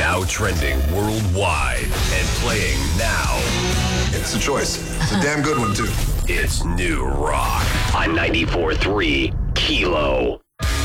Now trending worldwide and playing now. It's a choice. It's a damn good one, too. It's New Rock on 94.3 Kilo.